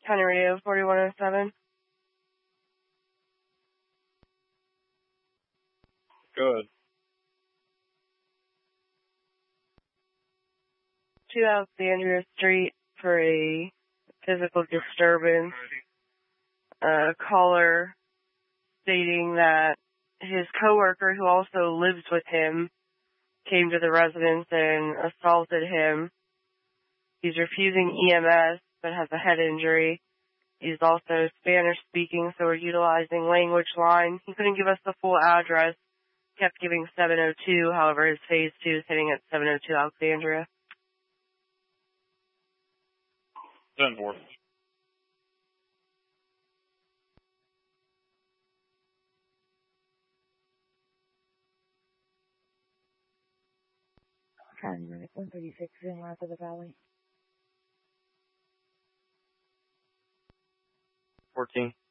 County Radio 4107. Good. 2 Alexandria Street for a physical disturbance. A caller stating that his coworker, who also lives with him, came to the residence and assaulted him. He's refusing EMS, but has a head injury. He's also Spanish speaking, so we're utilizing language line. He couldn't give us the full address, kept giving 702, however his phase 2 is hitting at 702 Alexandria. 10-4. County Unit 136 in Rock of the Valley. 14.